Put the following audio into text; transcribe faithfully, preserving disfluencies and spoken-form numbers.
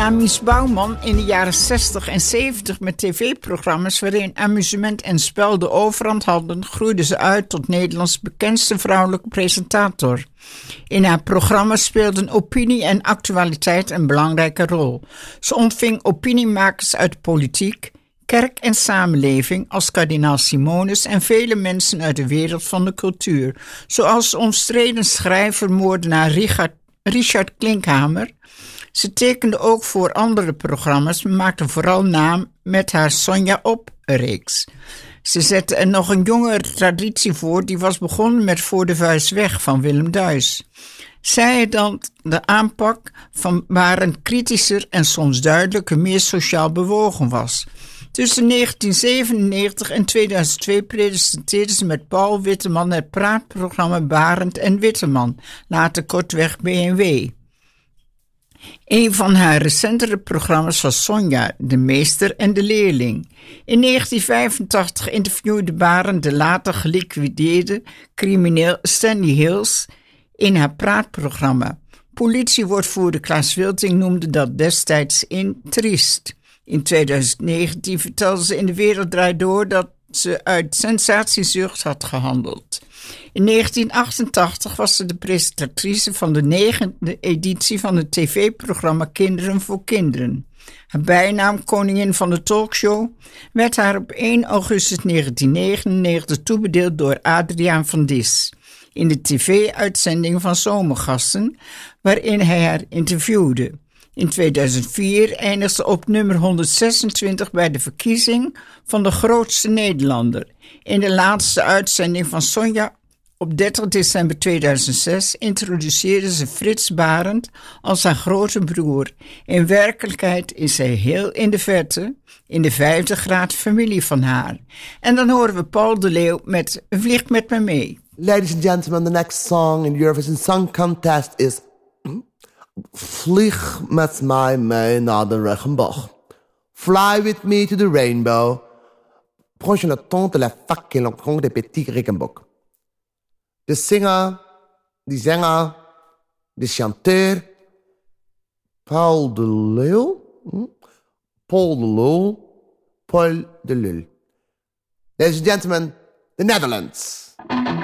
Na Mies Bouwman in de jaren zestig en zeventig met tv-programma's waarin amusement en spel de overhand hadden, groeide ze uit tot Nederlands bekendste vrouwelijke presentator. In haar programma's speelden opinie en actualiteit een belangrijke rol. Ze ontving opiniemakers uit de politiek, kerk en samenleving als kardinaal Simonus en vele mensen uit de wereld van de cultuur, zoals de omstreden schrijver moordenaar Richard, Richard Klinkhamer. Ze tekende ook voor andere programma's, maar maakte vooral naam met haar Sonja Op-reeks. Ze zette er nog een jongere traditie voor, die was begonnen met Voor de Vuist Weg van Willem Duis. Zij dan de aanpak van waren kritischer en soms duidelijker meer sociaal bewogen was. Tussen negentien zevenennegentig en tweeduizend twee presenteerde ze met Paul Witteman het praatprogramma Barend en Witteman, later kortweg B en W. Een van haar recentere programma's was Sonja, de meester en de leerling. In negentien vijfentachtig interviewde Barend de later geliquideerde crimineel Stanley Hills in haar praatprogramma. Politiewoordvoerder Klaas Wilting noemde dat destijds in triest. In tweeduizend negentien vertelde ze in De Wereld Draait Door dat ze uit sensatiezucht had gehandeld. In negentien achtentachtig was ze de presentatrice van de negende editie van het tv-programma Kinderen voor Kinderen. Haar bijnaam, koningin van de talkshow, werd haar op één augustus negentien negenennegentig toebedeeld door Adriaan van Dis in de tv-uitzending van Zomergasten, waarin hij haar interviewde. In tweeduizend vier eindigde ze op nummer honderdzesentwintig bij de verkiezing van de grootste Nederlander. In de laatste uitzending van Sonja op dertig december tweeduizend zes introduceerde ze Frits Barend als haar grote broer. In werkelijkheid is hij heel in de verte, in de vijfde graad familie van haar. En dan horen we Paul de Leeuw met Vlieg met me mee. Ladies and gentlemen, the next song in the Eurovision Song Contest is Vlieg met mij mee naar de regenboog. Fly with me to the rainbow. Prends le temps de la fac et l'encon des petits regenboog. De zinger, die zanger, de chanteur, Paul de Leeuw, Paul de Leeuw, Paul de Leeuw. Ladies and gentlemen, the Netherlands.